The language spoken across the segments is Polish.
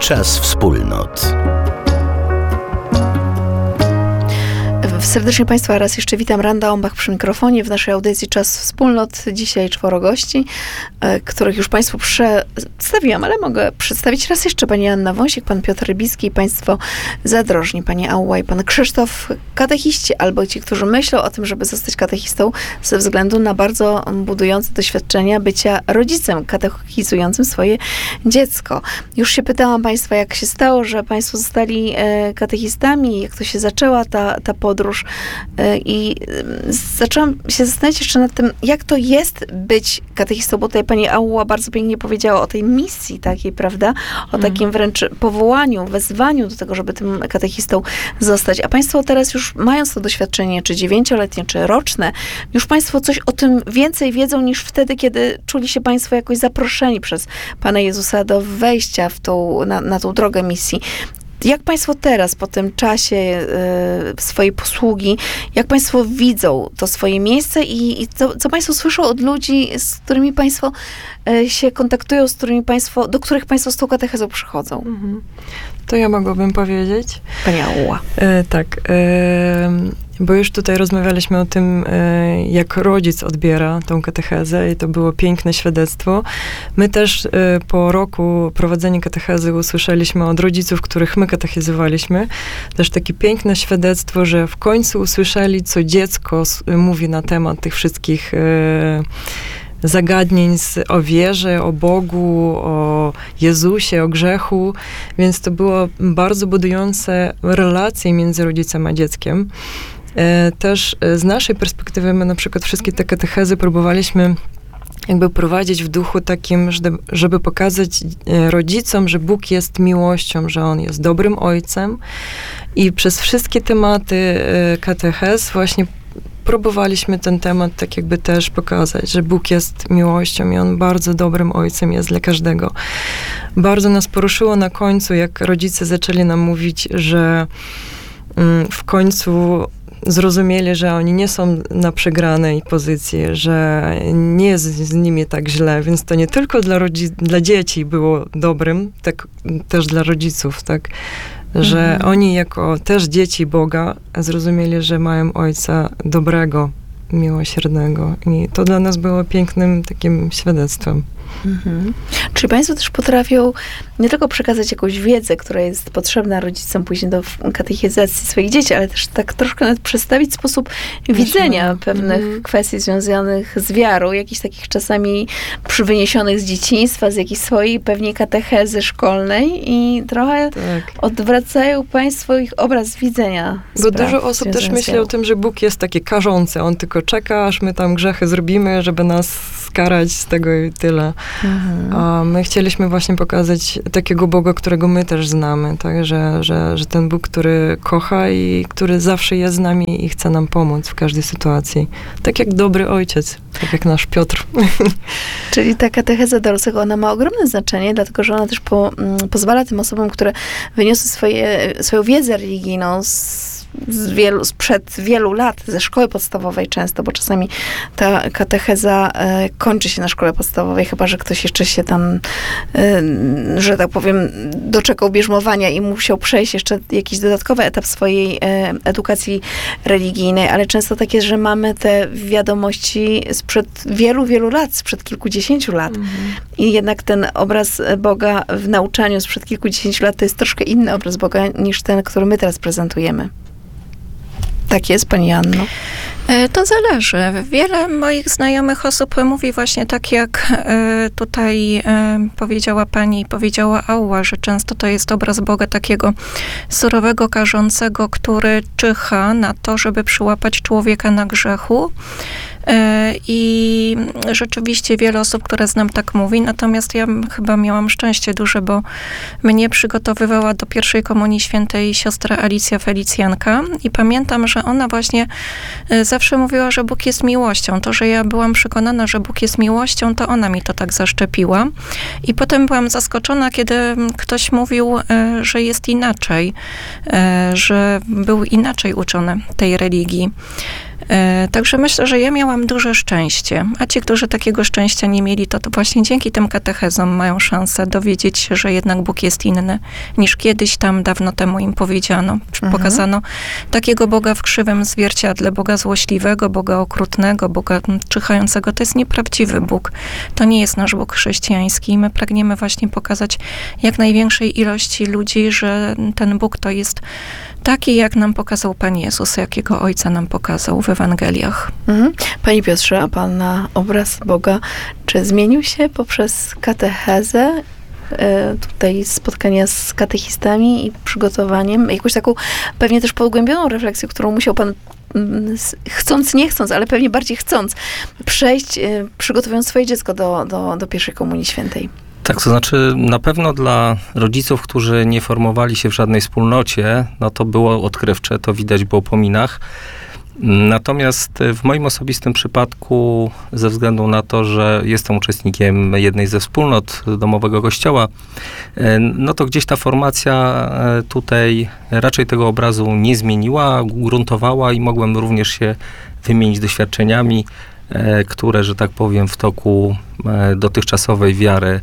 Czas wspólnot. Serdecznie Państwa raz jeszcze witam. Randa Ombach przy mikrofonie w naszej audycji Czas Wspólnot. Dzisiaj 4 gości, których już Państwu przedstawiłam, ale mogę przedstawić raz jeszcze. Pani Anna Wąsik, Pan Piotr Rybicki, Państwo zadrożni, Pani Auła i Pan Krzysztof, katechiści, albo ci, którzy myślą o tym, żeby zostać katechistą ze względu na bardzo budujące doświadczenia bycia rodzicem katechizującym swoje dziecko. Już się pytałam Państwa, jak się stało, że Państwo zostali katechistami, jak to się zaczęła ta podróż. I zaczęłam się zastanawiać jeszcze nad tym, jak to jest być katechistą, bo tutaj pani Auła bardzo pięknie powiedziała o tej misji takiej, prawda? O takim wręcz powołaniu, wezwaniu do tego, żeby tym katechistą zostać. A Państwo teraz już mając to doświadczenie, czy 9-letnie, czy roczne, już Państwo coś o tym więcej wiedzą niż wtedy, kiedy czuli się Państwo jakoś zaproszeni przez Pana Jezusa do wejścia na tą drogę misji. Jak Państwo teraz, po tym czasie swojej posługi, jak Państwo widzą to swoje miejsce i co Państwo słyszą od ludzi, z którymi Państwo się kontaktują, do których Państwo z tą katechezą przychodzą? To ja mogłabym powiedzieć. Pani Auła. Tak. Bo już tutaj rozmawialiśmy o tym, jak rodzic odbiera tą katechezę i to było piękne świadectwo. My też po roku prowadzenia katechezy usłyszeliśmy od rodziców, których my katechizowaliśmy, też takie piękne świadectwo, że w końcu usłyszeli, co dziecko mówi na temat tych wszystkich zagadnień o wierze, o Bogu, o Jezusie, o grzechu, więc to było bardzo budujące relacje między rodzicem a dzieckiem. Też z naszej perspektywy my na przykład wszystkie te katechezy próbowaliśmy jakby prowadzić w duchu takim, żeby pokazać rodzicom, że Bóg jest miłością, że On jest dobrym ojcem i przez wszystkie tematy katechez właśnie próbowaliśmy ten temat tak jakby też pokazać, że Bóg jest miłością i On bardzo dobrym ojcem jest dla każdego. Bardzo nas poruszyło na końcu, jak rodzice zaczęli nam mówić, że w końcu zrozumieli, że oni nie są na przegranej pozycji, że nie jest z nimi tak źle, więc to nie tylko dla dzieci było dobrym, tak też dla rodziców, tak, że oni jako też dzieci Boga zrozumieli, że mają Ojca dobrego, miłosiernego i to dla nas było pięknym takim świadectwem. Czyli Państwo też potrafią nie tylko przekazać jakąś wiedzę, która jest potrzebna rodzicom później do katechizacji swoich dzieci, ale też tak troszkę nawet przedstawić sposób widzenia pewnych kwestii związanych z wiarą, jakichś takich czasami wyniesionych z dzieciństwa, z jakiejś swojej pewnie katechezy szkolnej i trochę odwracają Państwo ich obraz widzenia. Bo dużo osób też myśli o tym, że Bóg jest taki karzący, On tylko czeka, aż my tam grzechy zrobimy, żeby nas skarać z tego i tyle. A my chcieliśmy właśnie pokazać takiego Boga, którego my też znamy, tak? Że ten Bóg, który kocha i który zawsze jest z nami i chce nam pomóc w każdej sytuacji. Tak jak dobry ojciec, tak jak nasz Piotr. Czyli ta katecheza dorosłego, ona ma ogromne znaczenie, dlatego że ona też pozwala tym osobom, które wyniosły swoją wiedzę religijną sprzed wielu lat, ze szkoły podstawowej często, bo czasami ta katecheza kończy się na szkole podstawowej, chyba że ktoś jeszcze się tam, że tak powiem, doczekał bierzmowania i musiał przejść jeszcze jakiś dodatkowy etap swojej edukacji religijnej, ale często tak jest, że mamy te wiadomości sprzed wielu, wielu lat, sprzed kilkudziesięciu lat. I jednak ten obraz Boga w nauczaniu sprzed kilkudziesięciu lat to jest troszkę inny obraz Boga niż ten, który my teraz prezentujemy. Tak jest, pani Anno? To zależy. Wiele moich znajomych osób mówi właśnie tak, jak tutaj powiedziała pani, powiedziała Auła, że często to jest obraz Boga takiego surowego, karzącego, który czyha na to, żeby przyłapać człowieka na grzechu. I rzeczywiście wiele osób, które znam, tak mówi, natomiast ja chyba miałam szczęście duże, bo mnie przygotowywała do pierwszej komunii świętej siostra Alicja Felicjanka i pamiętam, że ona właśnie zawsze mówiła, że Bóg jest miłością. To, że ja byłam przekonana, że Bóg jest miłością, to ona mi to tak zaszczepiła. I potem byłam zaskoczona, kiedy ktoś mówił, że jest inaczej, że był inaczej uczony tej religii. Także myślę, że ja miałam duże szczęście, a ci, którzy takiego szczęścia nie mieli, to właśnie dzięki tym katechezom mają szansę dowiedzieć się, że jednak Bóg jest inny, niż kiedyś tam dawno temu im powiedziano. Pokazano takiego Boga w krzywym zwierciadle, Boga złośliwego, Boga okrutnego, Boga czyhającego. To jest nieprawdziwy Bóg. To nie jest nasz Bóg chrześcijański i my pragniemy właśnie pokazać jak największej ilości ludzi, że ten Bóg to jest taki, jak nam pokazał Pan Jezus, jakiego Ojca nam pokazał w Ewangeliach. Panie Piotrze, a Pana obraz Boga, czy zmienił się poprzez katechezę, tutaj spotkania z katechistami i przygotowaniem, jakąś taką pewnie też pogłębioną refleksję, którą musiał Pan chcąc, nie chcąc, ale pewnie bardziej chcąc, przejść, przygotowując swoje dziecko do pierwszej Komunii Świętej? Tak, to znaczy na pewno dla rodziców, którzy nie formowali się w żadnej wspólnocie, no to było odkrywcze, to widać było po minach. Natomiast w moim osobistym przypadku, ze względu na to, że jestem uczestnikiem jednej ze wspólnot domowego kościoła, no to gdzieś ta formacja tutaj raczej tego obrazu nie zmieniła, gruntowała i mogłem również się wymienić doświadczeniami, które, że tak powiem, w toku dotychczasowej wiary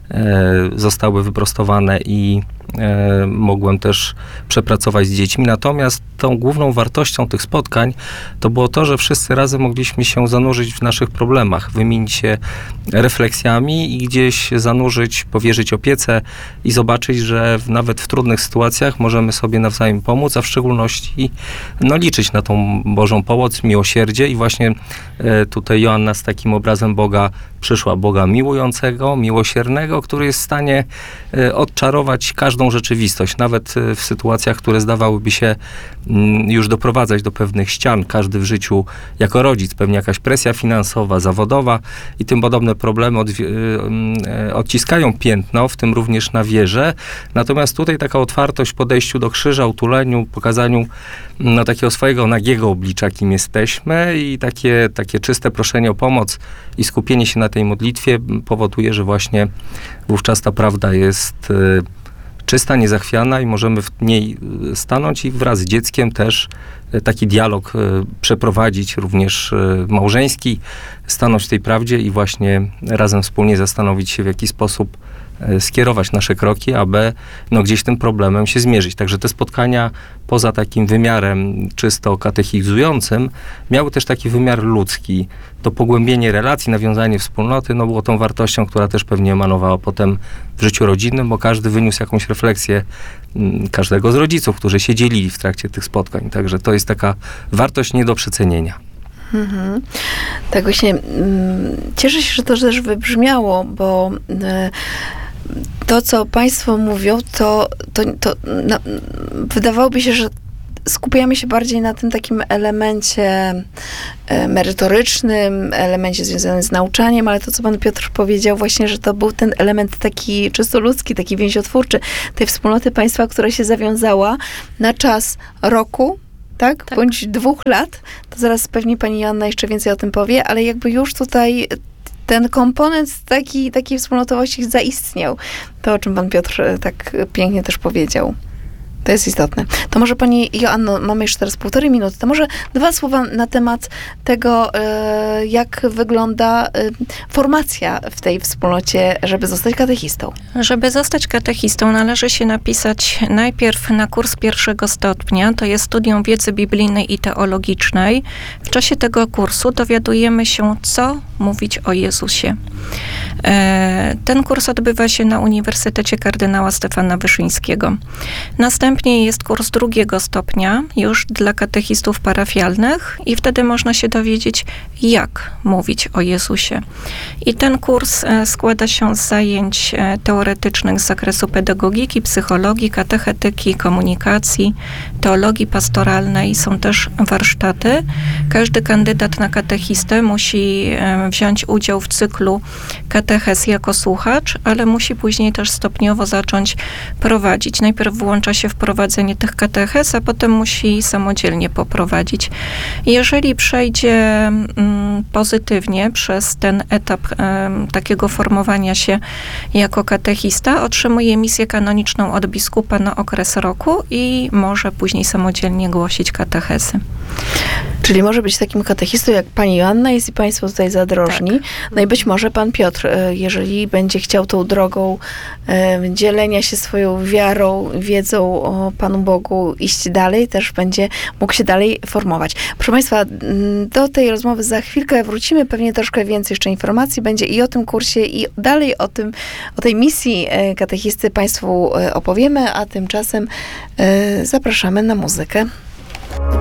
zostały wyprostowane i mogłem też przepracować z dziećmi. Natomiast tą główną wartością tych spotkań to było to, że wszyscy razem mogliśmy się zanurzyć w naszych problemach, wymienić się refleksjami i gdzieś zanurzyć, powierzyć opiece i zobaczyć, że nawet w trudnych sytuacjach możemy sobie nawzajem pomóc, a w szczególności liczyć na tą Bożą pomoc, miłosierdzie i właśnie tutaj Joanna z takim obrazem Boga przyszła, Boga miłującego, miłosiernego, który jest w stanie odczarować każdą rzeczywistość, nawet w sytuacjach, które zdawałyby się już doprowadzać do pewnych ścian. Każdy w życiu jako rodzic, pewnie jakaś presja finansowa, zawodowa i tym podobne problemy odciskają piętno, w tym również na wierze. Natomiast tutaj taka otwartość w podejściu do krzyża, utuleniu, pokazaniu takiego swojego nagiego oblicza, kim jesteśmy i takie czyste proszenie o pomoc i skupienie się na tej modlitwie powoduje, że właśnie wówczas ta prawda jest czysta, niezachwiana i możemy w niej stanąć i wraz z dzieckiem też taki dialog przeprowadzić, również małżeński, stanąć w tej prawdzie i właśnie razem wspólnie zastanowić się, w jaki sposób skierować nasze kroki, aby gdzieś tym problemem się zmierzyć. Także te spotkania poza takim wymiarem czysto katechizującym miały też taki wymiar ludzki. To pogłębienie relacji, nawiązanie wspólnoty, było tą wartością, która też pewnie emanowała potem w życiu rodzinnym, bo każdy wyniósł jakąś refleksję każdego z rodziców, którzy się dzielili w trakcie tych spotkań. Także to jest taka wartość nie do przecenienia. Tak właśnie. Cieszę się, że to też wybrzmiało, bo to, co Państwo mówią, to wydawałoby się, że skupiamy się bardziej na tym takim elemencie merytorycznym, elemencie związanym z nauczaniem, ale to, co Pan Piotr powiedział właśnie, że to był ten element taki czysto ludzki, taki więziotwórczy tej wspólnoty państwa, która się zawiązała na czas roku, tak? Bądź 2 lat. To zaraz pewnie pani Joanna jeszcze więcej o tym powie, ale jakby już tutaj ten komponent takiej wspólnotowości zaistniał. To, o czym pan Piotr tak pięknie też powiedział. To jest istotne. To może pani Joanno, mamy jeszcze teraz 1,5 minuty, to może 2 słowa na temat tego, jak wygląda formacja w tej wspólnocie, żeby zostać katechistą. Żeby zostać katechistą, należy się napisać najpierw na kurs 1. stopnia, to jest studium wiedzy biblijnej i teologicznej. W czasie tego kursu dowiadujemy się, co mówić o Jezusie. Ten kurs odbywa się na Uniwersytecie Kardynała Stefana Wyszyńskiego. Następnie jest kurs 2. stopnia, już dla katechistów parafialnych i wtedy można się dowiedzieć, jak mówić o Jezusie. I ten kurs składa się z zajęć teoretycznych z zakresu pedagogiki, psychologii, katechetyki, komunikacji, teologii pastoralnej. Są też warsztaty. Każdy kandydat na katechistę musi wziąć udział w cyklu katechez jako słuchacz, ale musi później też stopniowo zacząć prowadzić. Najpierw włącza się w prowadzenie tych katechez, a potem musi samodzielnie poprowadzić. Jeżeli przejdzie pozytywnie przez ten etap takiego formowania się jako katechista, otrzymuje misję kanoniczną od biskupa na okres roku i może później samodzielnie głosić katechezy. Czyli może być takim katechistą jak pani Joanna jest i państwo tutaj zadrożni. Tak. No i być może pan Piotr, jeżeli będzie chciał tą drogą dzielenia się swoją wiarą, wiedzą o Panu Bogu iść dalej, też będzie mógł się dalej formować. Proszę państwa, do tej rozmowy za chwilkę wrócimy. Pewnie troszkę więcej jeszcze informacji będzie i o tym kursie, i dalej o tej misji katechisty państwu opowiemy, a tymczasem zapraszamy na muzykę.